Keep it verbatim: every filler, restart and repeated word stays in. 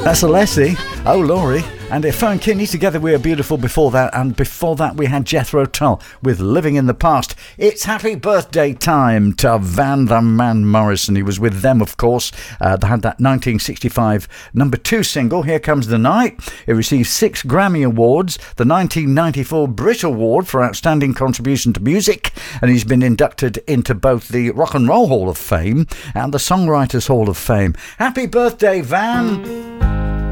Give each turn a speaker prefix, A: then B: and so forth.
A: That's Alessi. Oh, Laurie. And Fern Kinney together We Are Beautiful before that. And before that we had Jethro Tull with Living in the Past. It's happy birthday time to Van the Man Morrison. He was with them, of course. Uh, they had that nineteen sixty-five number two single, Here Comes the Night. It received six Grammy Awards, the nineteen ninety-four Brit Award for Outstanding Contribution to Music, and he's been inducted into both the Rock and Roll Hall of Fame and the Songwriters Hall of Fame. Happy birthday, Van!